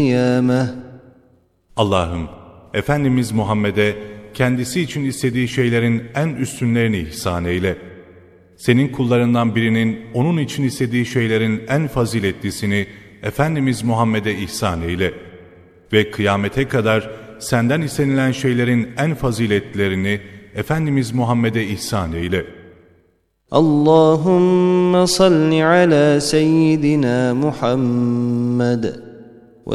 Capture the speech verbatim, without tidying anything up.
القيامة. Allah'ım, Efendimiz Muhammed'e kendisi için istediği şeylerin en üstünlerini ihsan eyle. Senin kullarından birinin onun için istediği şeylerin en faziletlisini Efendimiz Muhammed'e ihsan eyle. Ve kıyamete kadar senden istenilen şeylerin en faziletlerini Efendimiz Muhammed'e ihsan eyle. Allahümme salli ala seyyidina Muhammed.